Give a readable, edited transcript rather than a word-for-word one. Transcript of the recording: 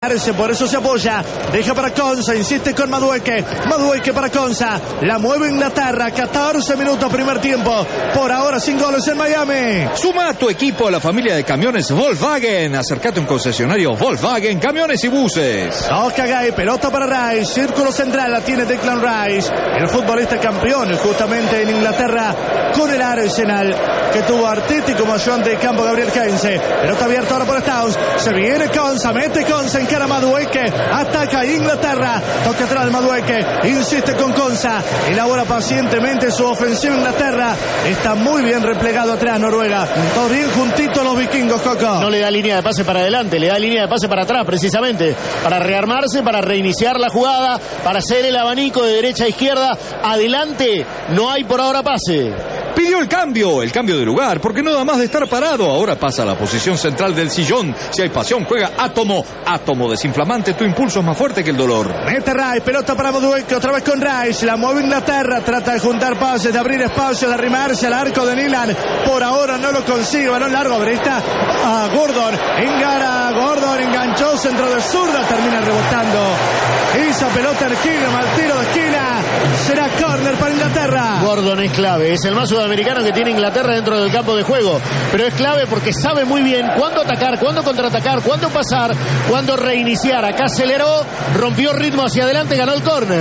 Por eso se apoya, deja para Konsa, insiste con Madueke para Konsa, la mueve Inglaterra, 14 minutos primer tiempo, por ahora sin goles en Miami. Suma a tu equipo a la familia de camiones Volkswagen, acércate a un concesionario Volkswagen, camiones y buses. Toca Gay, pelota para Rice, círculo central la tiene Declan Rice, el futbolista campeón justamente en Inglaterra con el Arsenal, que tuvo Arteta como ayudante de campo Gabriel Heinze. Pelota abierta ahora por Stones, se viene Konsa, mete Konsa en cara Madueke, ataca Inglaterra, toca atrás de Madueke, insiste con Konsa, elabora pacientemente su ofensiva Inglaterra, está muy bien replegado atrás Noruega, todos bien juntitos los vikingos, Coco. No le da línea de pase para adelante, le da línea de pase para atrás precisamente, para rearmarse, para reiniciar la jugada, para hacer el abanico de derecha a izquierda, adelante no hay por ahora pase. Pidió el cambio de lugar, porque no da más de estar parado. Ahora pasa a la posición central del sillón. Si hay pasión, juega Átomo. Átomo desinflamante, tu impulso es más fuerte que el dolor. Mete Rice, pelota para Madueke, otra vez con Rice, la mueve Inglaterra, trata de juntar pases, de abrir espacio, de arrimarse al arco de Nilan. Por ahora no lo consigue, balón largo, pero está a Gordon. Engara, Gordon enganchó, centro de zurda, termina rebotando. Esa pelota erguida, mal tiro de esquina. Será córner para Inglaterra. Gordon es clave, es el más sudamericano que tiene Inglaterra dentro del campo de juego, pero es clave porque sabe muy bien cuándo atacar, cuándo contraatacar, cuándo pasar, cuándo reiniciar. Acá aceleró, rompió ritmo hacia adelante, ganó el córner.